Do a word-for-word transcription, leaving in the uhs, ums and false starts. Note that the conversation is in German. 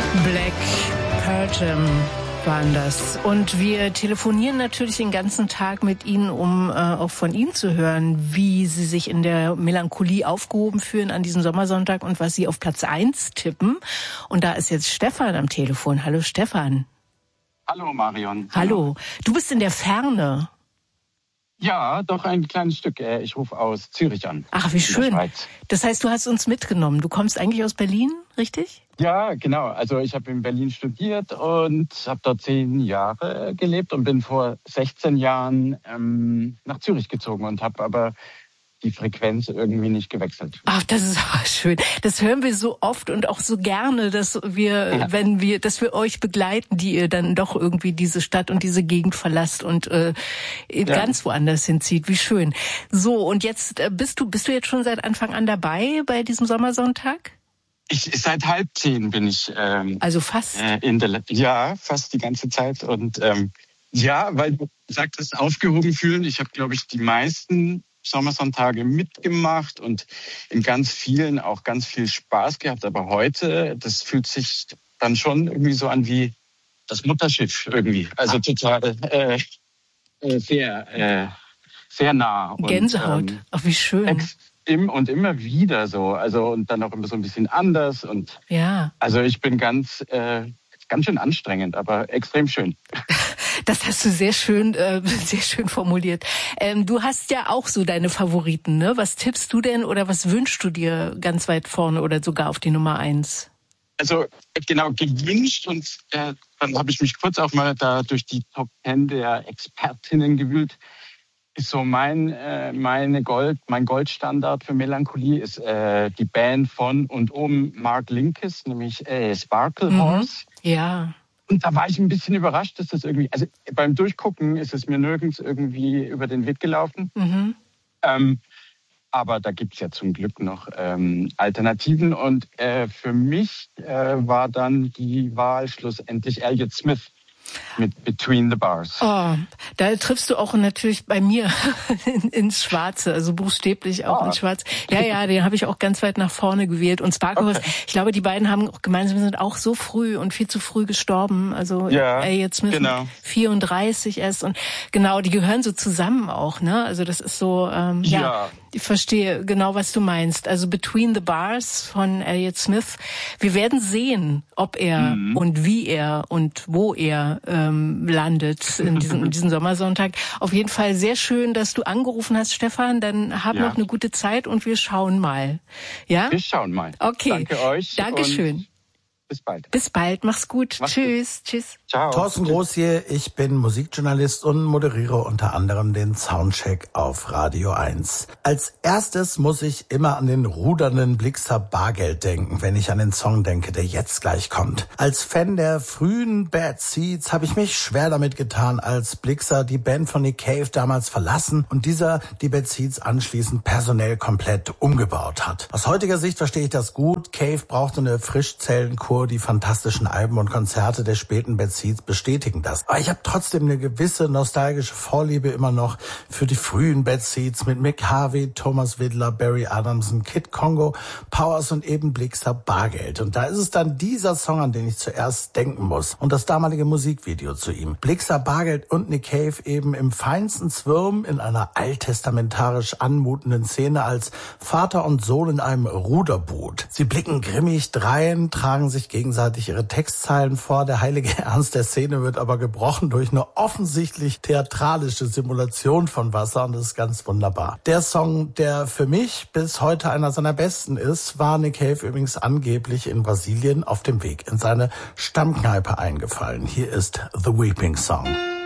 Black Pearl Jam waren das. Und wir telefonieren natürlich den ganzen Tag mit Ihnen, um äh, auch von Ihnen zu hören, wie Sie sich in der Melancholie aufgehoben fühlen an diesem Sommersonntag und was Sie auf Platz eins tippen. Und da ist jetzt Stefan am Telefon. Hallo Stefan. Hallo Marion. Hallo. Du bist in der Ferne. Ja, doch ein kleines Stück. Ich rufe aus Zürich an. Ach, wie schön. Das heißt, du hast uns mitgenommen. Du kommst eigentlich aus Berlin, richtig? Ja, genau. Also ich habe in Berlin studiert und habe dort zehn Jahre gelebt und bin vor sechzehn Jahren ähm, nach Zürich gezogen und habe aber die Frequenz irgendwie nicht gewechselt. Ach, das ist aber schön. Das hören wir so oft und auch so gerne, dass wir, ja. wenn wir, dass wir euch begleiten, die ihr dann doch irgendwie diese Stadt und diese Gegend verlasst und äh, ja. ganz woanders hinzieht. Wie schön. So, und jetzt äh, bist du, bist du jetzt schon seit Anfang an dabei bei diesem Sommersonntag? Ich seit halb zehn bin ich. Ähm, also fast. Äh, in der, ja, fast die ganze Zeit und ähm, ja, weil du sagtest, aufgehoben fühlen. Ich habe, glaube ich, die meisten Sommersonntage mitgemacht und in ganz vielen auch ganz viel Spaß gehabt. Aber heute, das fühlt sich dann schon irgendwie so an wie das Mutterschiff irgendwie. Also total äh, äh, sehr, äh, sehr nah. Und, Gänsehaut. Ähm, Ach, wie schön. Im und immer wieder so. Also und dann auch immer so ein bisschen anders. Und ja. Also ich bin ganz, äh, ganz schön anstrengend, aber extrem schön. Das hast du sehr schön, äh, sehr schön formuliert. Ähm, du hast ja auch so deine Favoriten, ne? Was tippst du denn oder was wünschst du dir ganz weit vorne oder sogar auf die Nummer eins? Also genau, gewünscht und äh, dann habe ich mich kurz auch mal da durch die Top Ten der Expertinnen gewühlt. Ist so mein äh, meine Gold, mein Goldstandard für Melancholie ist äh, die Band von und um Mark Linkous, nämlich äh, Sparkle Horse. Mhm. Ja. Und da war ich ein bisschen überrascht, dass das irgendwie, also beim Durchgucken ist es mir nirgends irgendwie über den Weg gelaufen. Mhm. Ähm, aber da gibt's ja zum Glück noch ähm, Alternativen. Und äh, für mich äh, war dann die Wahl schlussendlich Elliott Smith mit Between the Bars. Oh, da triffst du auch natürlich bei mir in, ins Schwarze, also buchstäblich auch oh. ins Schwarze. Ja, ja, den habe ich auch ganz weit nach vorne gewählt. Und Sparkle okay. ich glaube, die beiden haben auch gemeinsam, sind auch so früh und viel zu früh gestorben. Also ja, ey, jetzt mit genau. vierunddreißig erst. Und genau, die gehören so zusammen auch, ne? Also das ist so, ähm, ja. ja. Ich verstehe genau, was du meinst. Also Between the Bars von Elliott Smith. Wir werden sehen, ob er mhm. und wie er und wo er ähm, landet in diesem, in diesem Sommersonntag. Auf jeden Fall sehr schön, dass du angerufen hast, Stefan. Dann hab ja. noch eine gute Zeit und wir schauen mal. Ja? Wir schauen mal. Okay. Danke euch. Dankeschön. Bis bald. Bis bald. Mach's gut. Mach's Tschüss. Gut. Tschüss. Ciao. Thorsten Groß hier. Ich bin Musikjournalist und moderiere unter anderem den Soundcheck auf Radio eins. Als erstes muss ich immer an den rudernden Blixa Bargeld denken, wenn ich an den Song denke, der jetzt gleich kommt. Als Fan der frühen Bad Seeds habe ich mich schwer damit getan, als Blixa die Band von Nick Cave damals verlassen und dieser die Bad Seeds anschließend personell komplett umgebaut hat. Aus heutiger Sicht verstehe ich das gut. Cave braucht eine Frischzellenkur. Die fantastischen Alben und Konzerte der späten Bad Seeds bestätigen das. Aber ich habe trotzdem eine gewisse nostalgische Vorliebe immer noch für die frühen Bad Seeds mit Mick Harvey, Thomas Widler, Barry Adamson, Kid Congo, Powers und eben Blixa Bargeld. Und da ist es dann dieser Song, an den ich zuerst denken muss. Und das damalige Musikvideo zu ihm. Blixa Bargeld und Nick Cave eben im feinsten Zwirn in einer alttestamentarisch anmutenden Szene als Vater und Sohn in einem Ruderboot. Sie blicken grimmig drein, tragen sich gegenseitig ihre Textzeilen vor. Der heilige Ernst der Szene wird aber gebrochen durch eine offensichtlich theatralische Simulation von Wasser und das ist ganz wunderbar. Der Song, der für mich bis heute einer seiner besten ist, war Nick Cave übrigens angeblich in Brasilien auf dem Weg in seine Stammkneipe eingefallen. Hier ist The Weeping Song.